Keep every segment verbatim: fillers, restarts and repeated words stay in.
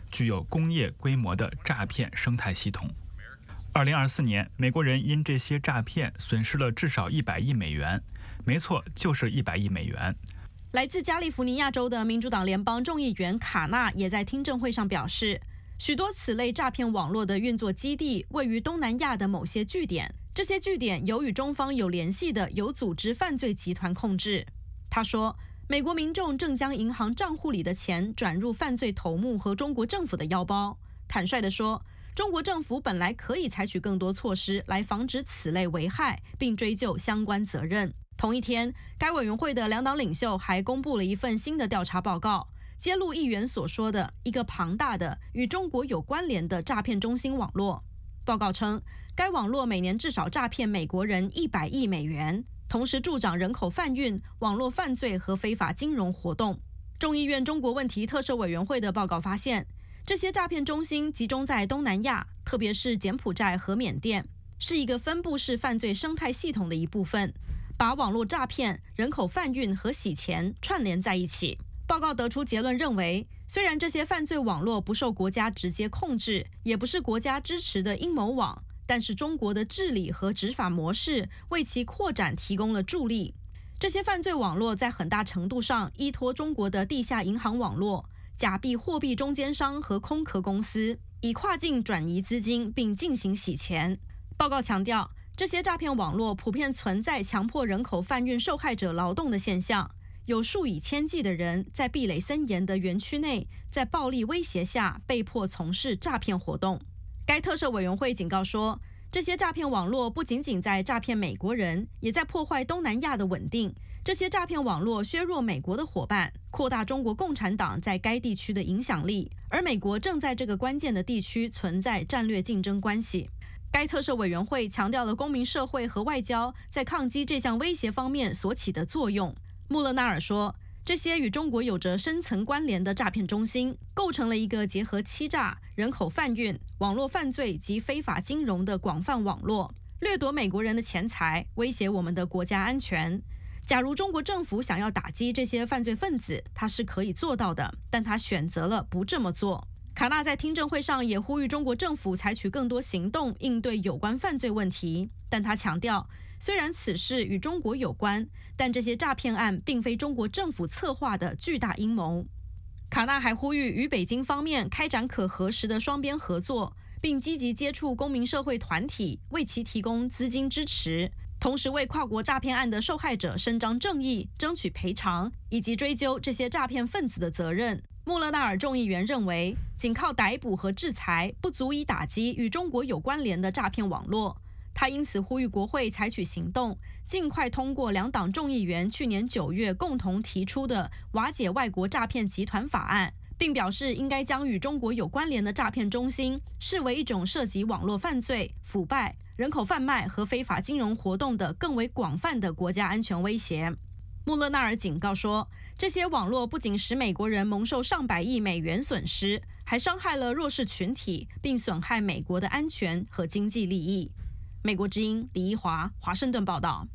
具有工业规模的诈骗生态系统。二零二四年，美国人因这些诈骗损失了至少一百亿美元，没错，就是一百亿美元。 来自加利福尼亚州的民主党联邦众议员卡纳也在听证会上表示，许多此类诈骗网络的运作基地位于东南亚的某些据点，这些据点由与中方有联系的有组织犯罪集团控制。他说，美国民众正将银行账户里的钱转入犯罪头目和中国政府的腰包。坦率地说，中国政府本来可以采取更多措施来防止此类危害，并追究相关责任。同一天，该委员会的两党领袖还公布了一份新的调查报告，揭露议员所说的一个庞大的与中国有关联的诈骗中心网络。报告称，该网络每年至少诈骗美国人一百亿美元，同时助长人口贩运、网络犯罪和非法金融活动。众议院中国问题特设委员会的报告发现，这些诈骗中心集中在东南亚，特别是柬埔寨和缅甸，是一个分布式犯罪生态系统的一部分，把网络诈骗、人口贩运和洗钱串联在一起。报告得出结论认为，虽然这些犯罪网络不受国家直接控制，也不是国家支持的阴谋网，但是中国的治理和执法模式为其扩展提供了助力。这些犯罪网络在很大程度上依托中国的地下银行网络、假币货币中间商和空壳公司，以跨境转移资金并进行洗钱。报告强调，这些诈骗网络普遍存在强迫人口贩运受害者劳动的现象，有数以千计的人在壁垒森严的园区内，在暴力威胁下被迫从事诈骗活动。该特设委员会警告说，这些诈骗网络不仅仅在诈骗美国人，也在破坏东南亚的稳定。这些诈骗网络削弱美国的伙伴，扩大中国共产党在该地区的影响力，而美国正在这个关键的地区存在战略竞争关系。该特设委员会强调了公民社会和外交在抗击这项威胁方面所起的作用。穆勒纳尔说，这些与中国有着深层关联的诈骗中心，构成了一个结合欺诈、人口贩运、网络犯罪及非法金融的广泛网络，掠夺美国人的钱财，威胁我们的国家安全。假如中国政府想要打击这些犯罪分子，他是可以做到的，但他选择了不这么做。卡纳在听证会上也呼吁中国政府采取更多行动应对有关犯罪问题，但他强调，虽然此事与中国有关，但这些诈骗案并非中国政府策划的巨大阴谋。卡纳还呼吁与北京方面开展可核实的双边合作，并积极接触公民社会团体，为其提供资金支持，同时为跨国诈骗案的受害者伸张正义、争取赔偿，以及追究这些诈骗分子的责任。穆勒纳尔众议员认为，仅靠逮捕和制裁不足以打击与中国有关联的诈骗网络。他因此呼吁国会采取行动，尽快通过两党众议员去年九月共同提出的瓦解外国诈骗集团法案，并表示应该将与中国有关联的诈骗中心视为一种涉及网络犯罪、腐败、人口贩卖和非法金融活动的更为广泛的国家安全威胁。穆勒纳尔警告说，这些网络不仅使美国人蒙受上百亿美元损失，还伤害了弱势群体，并损害美国的安全和经济利益。美国之音李一华，华盛顿报道。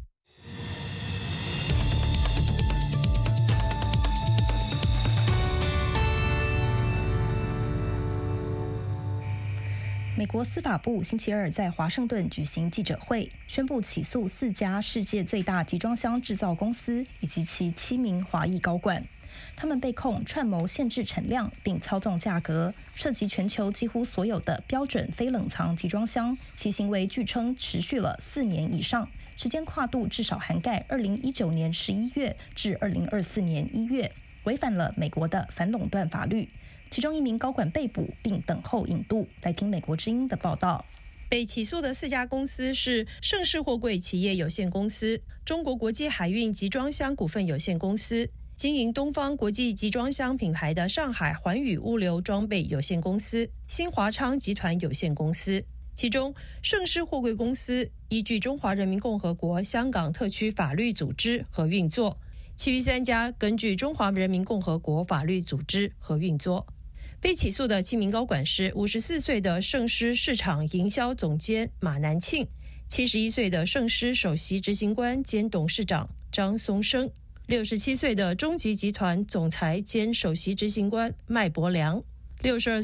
美国司法部星期二在华盛顿举行记者会，宣布起诉四家世界最大集装箱制造公司以及其七名华裔高管。他们被控串谋限制产量并操纵价格，涉及全球几乎所有的标准非冷藏集装箱，其行为据称持续了四年以上，时间跨度至少涵盖二零一九年十一月至二零二四年一月，违反了美国的反垄断法律。其中一名高管被捕并等候引渡。来听美国之音的报道。 被起诉的四家公司是盛世货柜企业有限公司、中国国际海运集装箱股份有限公司、经营东方国际集装箱品牌的上海环宇物流装备有限公司、新华昌集团有限公司。其中盛世货柜公司依据中华人民共和国香港特区法律组织和运作，其余三家根据中华人民共和国法律组织和运作。被起诉的七名高管是五十四岁的盛狮市场营销总监马南庆，七十一岁的盛狮首席执行官兼董事长张松生，六十七岁的中集集团总裁兼首席执行官麦伯良，六十二